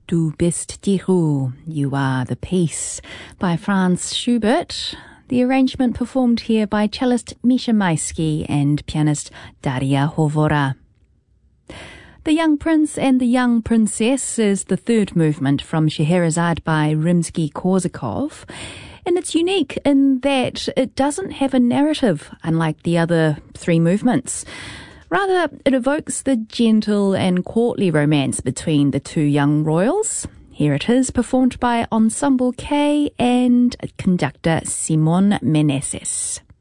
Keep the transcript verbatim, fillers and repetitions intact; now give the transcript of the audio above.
Du bist die Ruhe, You Are the Peace by Franz Schubert. The arrangement performed here by cellist Misha Maisky and pianist Daria Hovora. The Young Prince and the Young Princess is the third movement from Scheherazade by Rimsky-Korsakov, and it's unique in that it doesn't have a narrative, unlike the other three movements. Rather, it evokes the gentle and courtly romance between the two young royals. Here it is, performed by Ensemble K and conductor Simon Meneses.